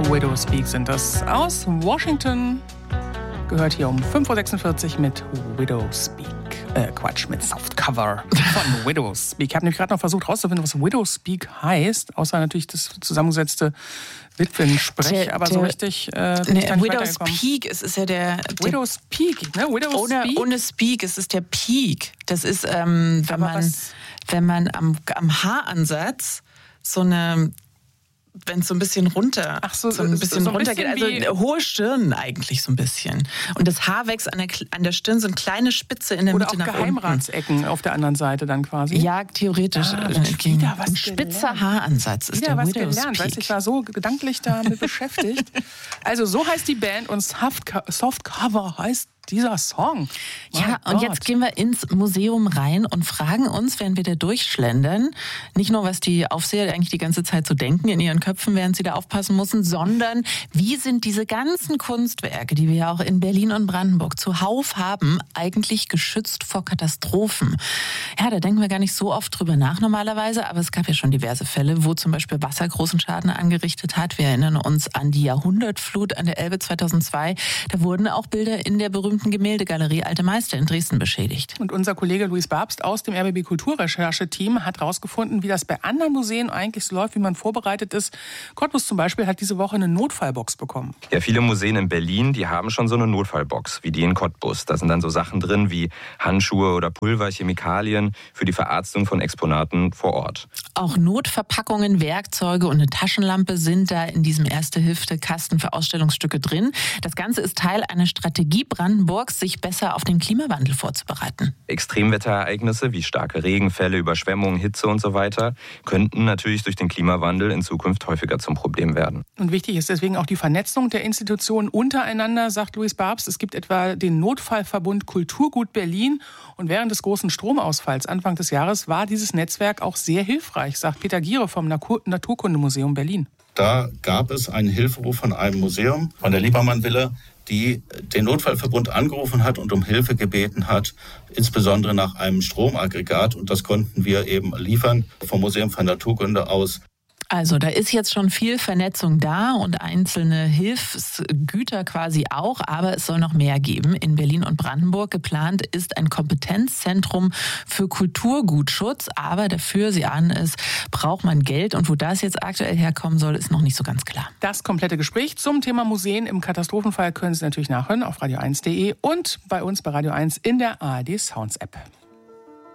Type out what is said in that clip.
Widow Speak sind das aus Washington. Gehört hier um 5.46 Uhr mit Widow Speak. Mit Softcover von Widow Speak. Ich habe nämlich gerade noch versucht rauszufinden, was Widow Speak heißt, außer natürlich das zusammengesetzte Witwensprech, aber so richtig Widow Speak, es ist ja der Widow Speak, ne? Widow Speak. Ohne Speak, es ist der Peak. Das ist, wenn man am Haaransatz so eine, wenn es so ein bisschen runter, runtergeht, also hohe Stirn eigentlich so ein bisschen. Und das Haar wächst an der Stirn, so eine kleine Spitze in der Oder Mitte nach unten. Oder auch Geheimratsecken auf der anderen Seite dann quasi. Ja, theoretisch. Ein spitzer Haaransatz ist der Widow Speak. Gelernt, weißt, ich war so gedanklich damit beschäftigt. Also so heißt die Band und Softcover heißt dieser Song. Ja, und jetzt gehen wir ins Museum rein und fragen uns, während wir da durchschlendern, nicht nur, was die Aufseher eigentlich die ganze Zeit so denken in ihren Köpfen, während sie da aufpassen müssen, sondern wie sind diese ganzen Kunstwerke, die wir ja auch in Berlin und Brandenburg zuhauf haben, eigentlich geschützt vor Katastrophen? Ja, da denken wir gar nicht so oft drüber nach normalerweise, aber es gab ja schon diverse Fälle, wo zum Beispiel Wasser großen Schaden angerichtet hat. Wir erinnern uns an die Jahrhundertflut an der Elbe 2002. Da wurden auch Bilder in der berühmten Gemäldegalerie Alte Meister in Dresden beschädigt. Und unser Kollege Luis Babst aus dem RBB Kulturrechercheteam hat herausgefunden, wie das bei anderen Museen eigentlich so läuft, wie man vorbereitet ist. Cottbus zum Beispiel hat diese Woche eine Notfallbox bekommen. Ja, viele Museen in Berlin, die haben schon so eine Notfallbox, wie die in Cottbus. Da sind dann so Sachen drin wie Handschuhe oder Pulver, Chemikalien für die Verarztung von Exponaten vor Ort. Auch Notverpackungen, Werkzeuge und eine Taschenlampe sind da in diesem Erste-Hilfe-Kasten für Ausstellungsstücke drin. Das Ganze ist Teil einer Strategie Brandenburgs, sich besser auf den Klimawandel vorzubereiten. Extremwetterereignisse wie starke Regenfälle, Überschwemmungen, Hitze und so weiter könnten natürlich durch den Klimawandel in Zukunft häufiger zum Problem werden. Und wichtig ist deswegen auch die Vernetzung der Institutionen untereinander, sagt Luis Babst. Es gibt etwa den Notfallverbund Kulturgut Berlin. Und während des großen Stromausfalls Anfang des Jahres war dieses Netzwerk auch sehr hilfreich, sagt Peter Giere vom Naturkundemuseum Berlin. Da gab es einen Hilferuf von einem Museum, von der Liebermann-Villa, die den Notfallverbund angerufen hat und um Hilfe gebeten hat, insbesondere nach einem Stromaggregat. Und das konnten wir eben liefern vom Museum für Naturkunde aus. Also da ist jetzt schon viel Vernetzung da und einzelne Hilfsgüter quasi auch, aber es soll noch mehr geben. In Berlin und Brandenburg geplant ist ein Kompetenzzentrum für Kulturgutschutz, aber dafür, Sie ahnen es, braucht man Geld und wo das jetzt aktuell herkommen soll, ist noch nicht so ganz klar. Das komplette Gespräch zum Thema Museen im Katastrophenfall können Sie natürlich nachhören auf radio1.de und bei uns bei Radio 1 in der ARD Sounds App.